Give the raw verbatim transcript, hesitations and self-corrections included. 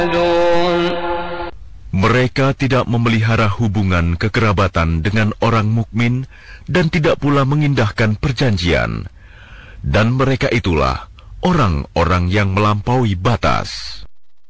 Mereka tidak memelihara hubungan kekerabatan dengan orang mukmin dan tidak pula mengindahkan perjanjian. Dan mereka itulah orang-orang yang melampaui batas.